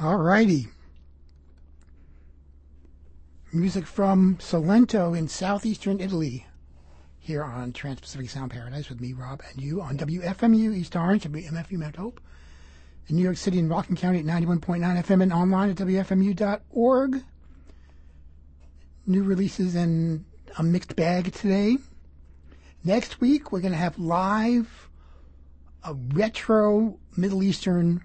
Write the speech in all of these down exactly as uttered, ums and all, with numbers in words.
Alrighty. Music from Salento in southeastern Italy here on Trans-Pacific Sound Paradise with me, Rob, and you on W F M U East Orange, W M F U Mount Hope, in New York City and Rockland County at ninety-one point nine F M and online at W F M U dot org. New releases and a mixed bag today. Next week, we're going to have live a retro Middle Eastern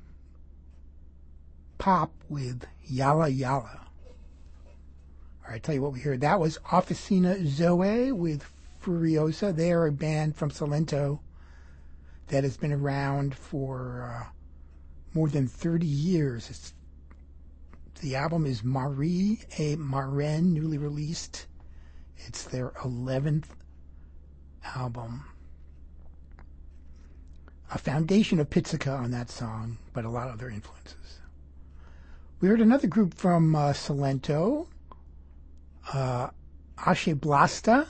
pop with Yalla Yalla. All right, tell you what we heard. That was Officina Zoe with Furiosa. They are a band from Salento that has been around for uh, more than thirty years. It's, the album is Marie et Marraine, newly released. It's their eleventh album. A foundation of Pizzica on that song, but a lot of other influences. We heard another group from uh, Salento, uh, Ashe Blasta,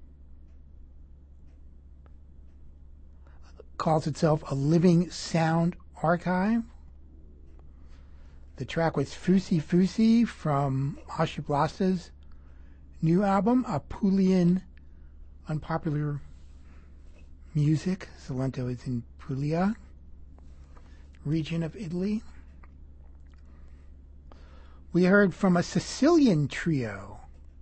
calls itself a living sound archive. The track was Fusi Fusi from Ashe Blasta's new album, Apulian Unpopular Music. Salento is in Puglia, region of Italy. We heard from a Sicilian trio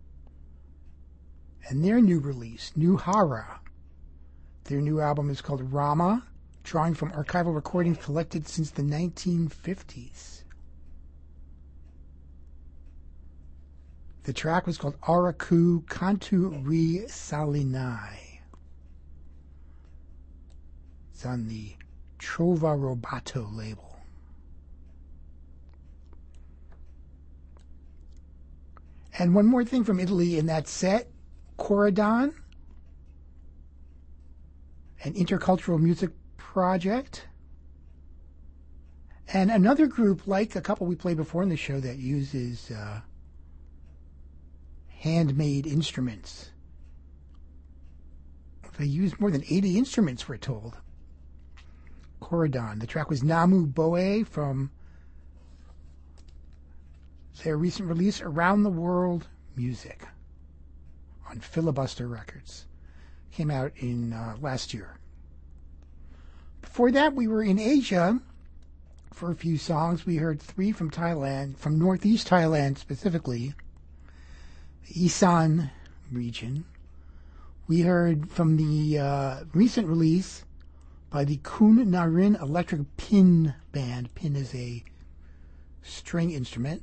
and their new release, Nuhara. Their new album is called Rama, drawing from archival recordings collected since the nineteen fifties. The track was called Araku Cantu Ri Salinai. It's on the Trova Robato label. And one more thing from Italy in that set, Coridon, an intercultural music project. And another group, like a couple we played before in the show, that uses uh, handmade instruments. They used more than eighty instruments, we're told. Coridon. The track was Namu Boe from their recent release, Around the World Music, on Filibuster Records. Came out in uh, last year. Before that, we were in Asia for a few songs. We heard three from Thailand, from northeast Thailand specifically, the Isan region. We heard from the uh, recent release by the Kun Narin Electric Pin Band. Pin is a string instrument.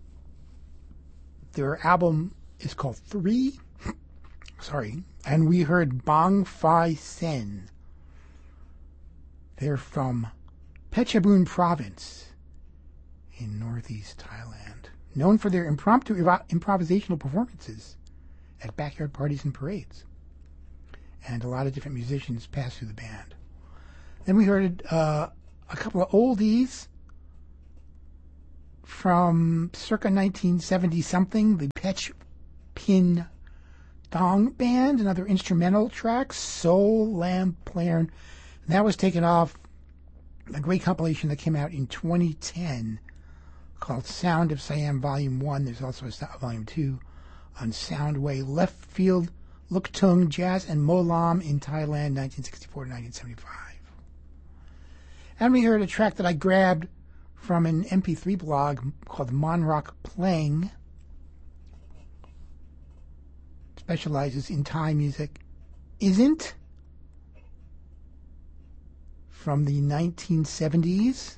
Their album is called Three. Sorry. And we heard Bang Phai Sen. They're from Phetchabun Province in northeast Thailand, known for their impromptu ev- improvisational performances at backyard parties and parades. And a lot of different musicians pass through the band. Then we heard uh, a couple of oldies from circa nineteen seventy something, the Pech Pin Thong Band, another instrumental track, Soul Lamp Player. That was taken off a great compilation that came out in twenty ten called Sound of Siam Volume one. There's also a Volume two on Soundway Left Field, Luktung Jazz and Molam in Thailand, nineteen sixty-four to nineteen seventy-five. And we heard a track that I grabbed from an M P three blog called Monrock Playing. Specializes in Thai music. Isn't from the nineteen seventies,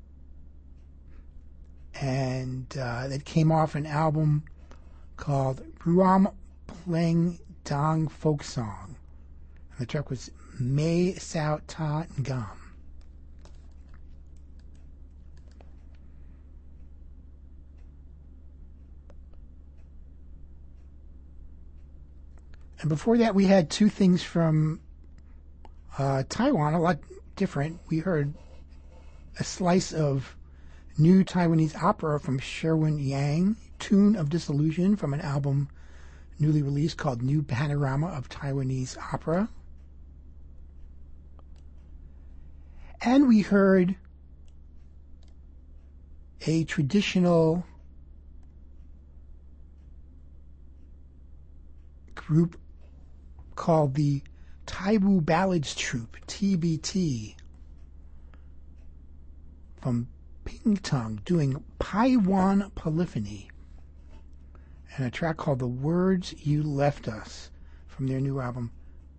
and uh, that came off an album called Ruam Pleng Dang Folk Song. And the track was May Sao Ta Ngam. And before that, we had two things from uh, Taiwan, a lot different. We heard a slice of new Taiwanese opera from Sherwin Yang, Tune of Disillusion, from an album newly released called New Panorama of Taiwanese Opera. And we heard a traditional group called the Taibu Ballads Troupe, T B T, from Pingtung, doing Paiwan Polyphony, and a track called The Words You Left Us from their new album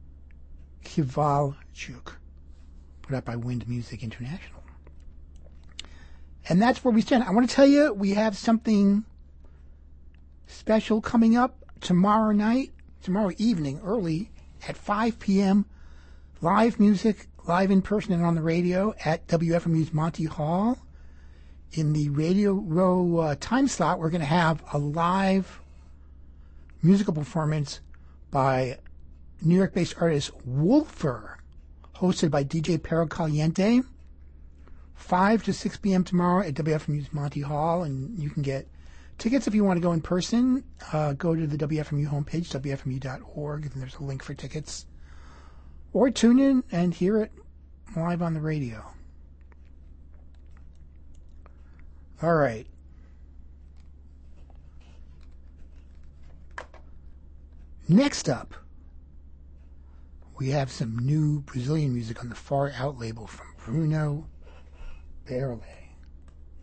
Kivaljuk, put out by Wind Music International. And that's where we stand. I want to tell you, we have something special coming up tomorrow night, tomorrow evening, early at five p.m. Live music, live in person and on the radio at W F M U's Monty Hall. In the Radio Row uh, time slot, we're going to have a live musical performance by New York-based artist Wolfer, hosted by D J Pero Caliente, five to six p.m. tomorrow at W F M U's Monty Hall, and you can get tickets if you want to go in person. Uh, go to the W F M U homepage, W F M U dot org, and there's a link for tickets. Or tune in and hear it live on the radio. All right. Next up, we have some new Brazilian music on the Far Out label from Bruno Berle.